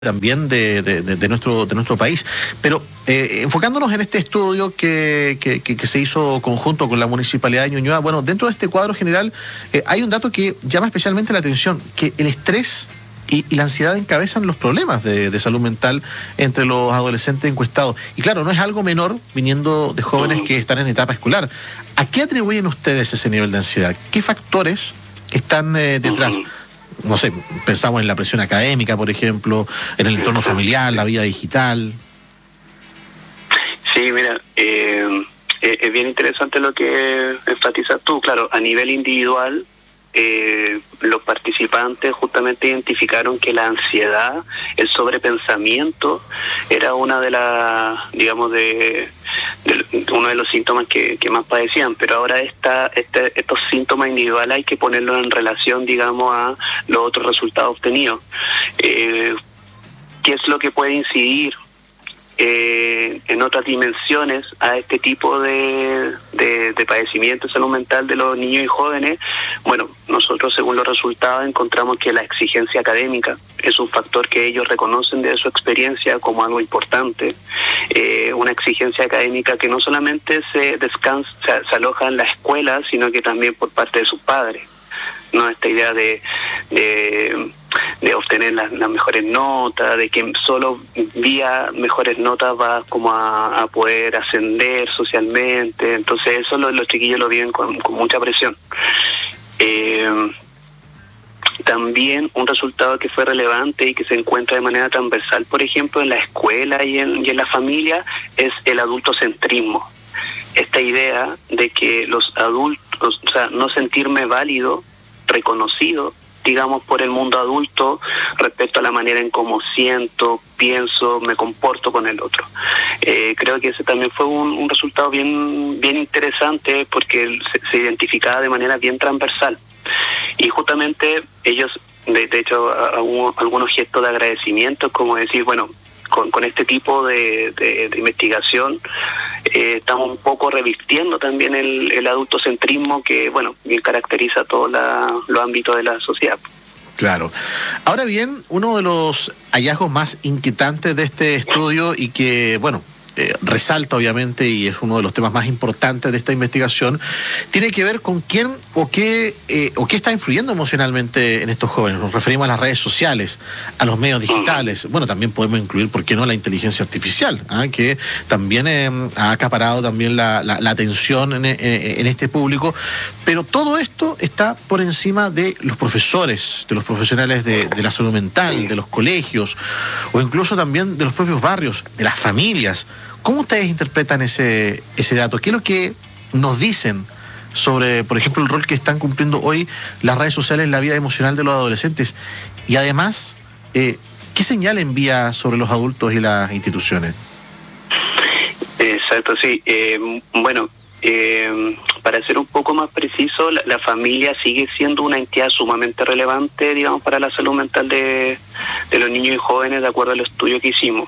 también de nuestro país. Pero enfocándonos en este estudio que se hizo conjunto con la Municipalidad de Ñuñoa, bueno, dentro de este cuadro general hay un dato que llama especialmente la atención, que el estrés y la ansiedad encabezan los problemas de salud mental entre los adolescentes encuestados. Y claro, no es algo menor viniendo de jóvenes que están en etapa escolar. ¿A qué atribuyen ustedes ese nivel de ansiedad? ¿Qué factores están detrás? No sé, pensamos en la presión académica, por ejemplo, en el entorno familiar, la vida digital. Sí, mira, es bien interesante lo que enfatizas tú. Claro, a nivel individual, los participantes justamente identificaron que la ansiedad, el sobrepensamiento, era una de las, digamos, uno de los síntomas que más padecían. Pero ahora estos síntomas individuales hay que ponerlos en relación, digamos, a los otros resultados obtenidos. ¿Qué es lo que puede incidir en otras dimensiones a este tipo de padecimiento de salud mental de los niños y jóvenes? Bueno, nosotros según los resultados encontramos que la exigencia académica es un factor que ellos reconocen de su experiencia como algo importante, una exigencia académica que no solamente se aloja en la escuela, sino que también por parte de sus padres, ¿no? Esta idea de obtener las mejores notas, de que solo vía mejores notas va como a poder ascender socialmente. Entonces eso los chiquillos lo viven con mucha presión. También un resultado que fue relevante y que se encuentra de manera transversal, por ejemplo, en la escuela y en la familia, es el adultocentrismo. Esta idea de que los adultos, o sea, no sentirme válido, reconocido, digamos, por el mundo adulto respecto a la manera en cómo siento, pienso, me comporto con el otro. Creo que ese también fue un resultado bien interesante, porque se identificaba de manera bien transversal. Y justamente ellos, de hecho, algunos gestos de agradecimiento, como decir, bueno, con este tipo de investigación estamos un poco revistiendo también el adultocentrismo que, bueno, bien caracteriza todos los ámbitos de la sociedad. Claro. Ahora bien, uno de los hallazgos más inquietantes de este estudio y que, bueno, resalta obviamente y es uno de los temas más importantes de esta investigación, tiene que ver con quién o qué está influyendo emocionalmente en estos jóvenes. Nos referimos a las redes sociales, a los medios digitales. Bueno, también podemos incluir, ¿por qué no?, la inteligencia artificial, que también ha acaparado también la atención en este público. Pero todo esto está por encima de los profesores, de los profesionales de la salud mental, de los colegios o incluso también de los propios barrios, de las familias. ¿Cómo ustedes interpretan ese dato? ¿Qué es lo que nos dicen sobre, por ejemplo, el rol que están cumpliendo hoy las redes sociales en la vida emocional de los adolescentes? Y además, ¿qué señal envía sobre los adultos y las instituciones? Exacto, sí. Bueno, para ser un poco más preciso, la familia sigue siendo una entidad sumamente relevante, digamos, para la salud mental de los niños y jóvenes, de acuerdo al estudio que hicimos.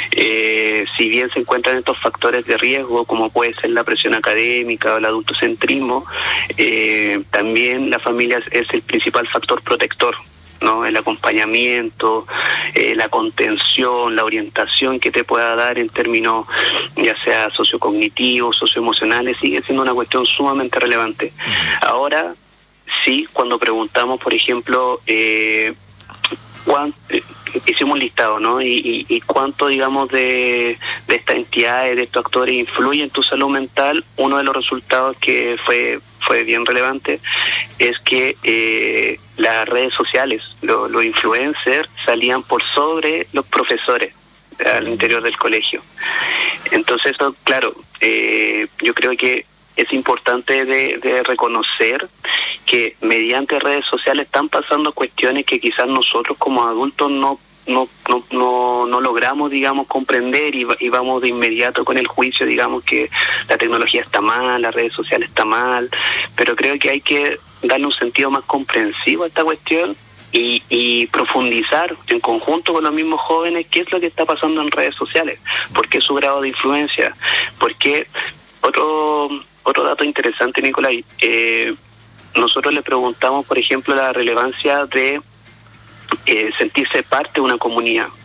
Si bien se encuentran estos factores de riesgo, como puede ser la presión académica o el adultocentrismo, también la familia es el principal factor protector, ¿no? El acompañamiento, la contención, la orientación que te pueda dar en términos ya sea sociocognitivos, socioemocionales, sigue siendo una cuestión sumamente relevante. Ahora, sí, cuando preguntamos, por ejemplo, hicimos un listado, ¿no? Y cuánto, digamos, de estas entidades, de estos actores influyen en tu salud mental, uno de los resultados que fue bien relevante es que las redes sociales, los influencers, salían por sobre los profesores al interior del colegio. Entonces eso, claro, yo creo que es importante de reconocer que mediante redes sociales están pasando cuestiones que quizás nosotros como adultos no logramos, digamos, comprender y vamos de inmediato con el juicio, digamos, que la tecnología está mal, las redes sociales está mal, pero creo que hay que darle un sentido más comprensivo a esta cuestión y profundizar en conjunto con los mismos jóvenes qué es lo que está pasando en redes sociales, por qué su grado de influencia, porque otro dato interesante, Nicolai, nosotros le preguntamos, por ejemplo, la relevancia de sentirse parte de una comunidad.